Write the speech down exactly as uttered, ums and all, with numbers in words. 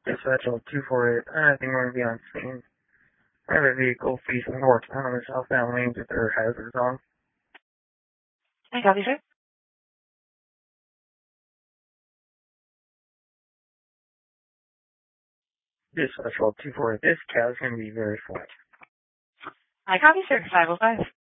Dispatch on two four eight. I think we're going to be on scene. Private vehicle facing northbound on the southbound lanes with their hazards on. I copy, sir. Dispatch on two four eight. This cab is going to be very flat. I copy, sir. five oh five.